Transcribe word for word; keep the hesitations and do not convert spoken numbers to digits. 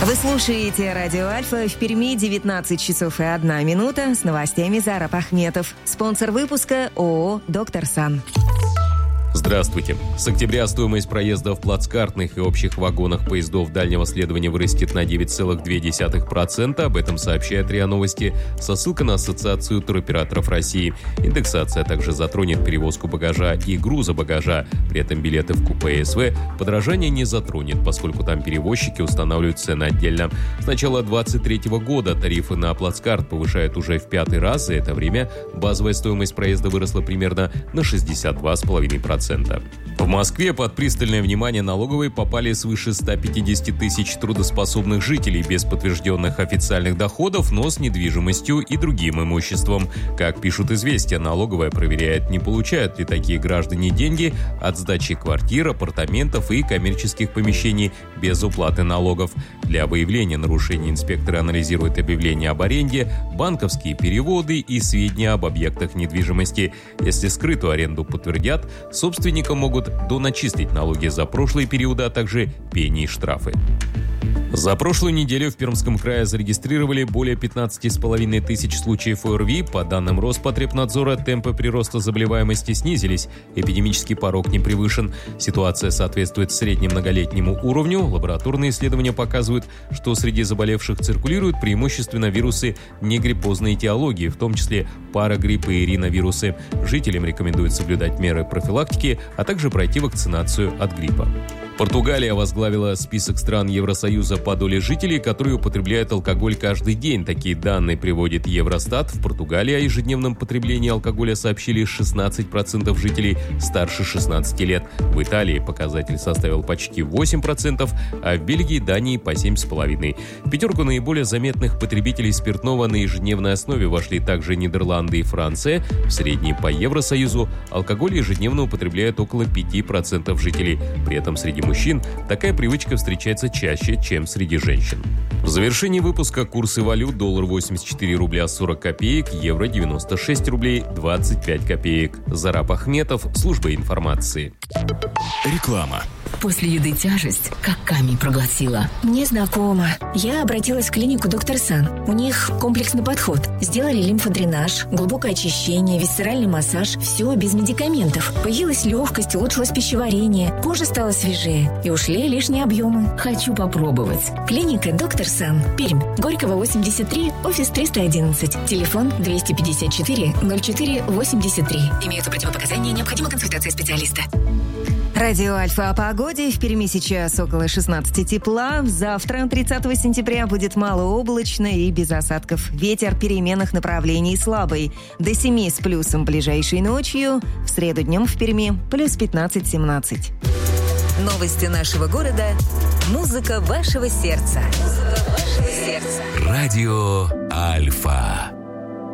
Вы слушаете «Радио Альфа». В Перми девятнадцать часов и одна минута. С новостями Зарап Ахметов. Спонсор выпуска ООО «Доктор Сан». Здравствуйте. С октября стоимость проезда в плацкартных и общих вагонах поездов дальнего следования вырастет на девять целых две десятых процента. Об этом сообщает РИА Новости со ссылкой на Ассоциацию туроператоров России. Индексация также затронет перевозку багажа и груза багажа. При этом билеты в купе и СВ подорожание не затронет, поскольку там перевозчики устанавливают цены отдельно. С начала две тысячи двадцать третьего года тарифы на плацкарт повышают уже в пятый раз. За это время базовая стоимость проезда выросла примерно на шестьдесят два целых пять десятых процента. В Москве под пристальное внимание налоговой попали свыше ста пятидесяти тысяч трудоспособных жителей без подтвержденных официальных доходов, но с недвижимостью и другим имуществом. Как пишут «Известия», налоговая проверяет, не получают ли такие граждане деньги от сдачи квартир, апартаментов и коммерческих помещений без уплаты налогов. Для выявления нарушений инспекторы анализируют объявления об аренде, банковские переводы и сведения об объектах недвижимости. Если скрытую аренду подтвердят, собственникам могут доначислить налоги за прошлые периоды, а также пени и штрафы. За прошлую неделю в Пермском крае зарегистрировали более пятнадцати с половиной тысяч случаев ОРВИ. По данным Роспотребнадзора, темпы прироста заболеваемости снизились, эпидемический порог не превышен. Ситуация соответствует среднему многолетнему уровню. Лабораторные исследования показывают, что среди заболевших циркулируют преимущественно вирусы негриппозной этиологии, в том числе парагрипп и риновирусы. Жителям рекомендуют соблюдать меры профилактики, а также пройти вакцинацию от гриппа. Португалия возглавила список стран Евросоюза по доле жителей, которые употребляют алкоголь каждый день. Такие данные приводит Евростат. В Португалии о ежедневном потреблении алкоголя сообщили шестнадцать процентов жителей старше шестнадцати лет. В Италии показатель составил почти восемь процентов, а в Бельгии и Дании по семь целых пять десятых процента. В пятерку наиболее заметных потребителей спиртного на ежедневной основе вошли также Нидерланды и Франция. В среднем по Евросоюзу алкоголь ежедневно употребляют около пяти процентов жителей. При этом среди мужчин такая привычка встречается чаще, чем среди женщин. В завершении выпуска курсы валют: доллар восемьдесят четыре рубля сорок копеек, евро девяносто шесть рублей двадцать пять копеек. Зарап Ахметов, служба информации. Реклама. После еды тяжесть, как камень проглотила. Мне знакомо. Я обратилась в клинику «Доктор Сан». У них комплексный подход. Сделали лимфодренаж, глубокое очищение, висцеральный массаж. Все без медикаментов. Появилась легкость, улучшилось пищеварение, кожа стала свежее и ушли лишние объемы. Хочу попробовать. Клиника «Доктор Сан». Пермь. Горького, восемьдесят три, офис триста одиннадцать. Телефон двести пятьдесят четыре ноль четыре восемьдесят три. Имеются противопоказания, необходима консультация специалиста. Радио Альфа о погоде. В Перми сейчас около шестнадцати тепла. Завтра, тридцатого сентября, будет малооблачно и без осадков. Ветер переменных направлений слабый. До семи с плюсом ближайшей ночью. В среду днем в Перми плюс пятнадцать-семнадцать. Новости нашего города. Музыка вашего сердца. Музыка вашего сердца. Радио Альфа.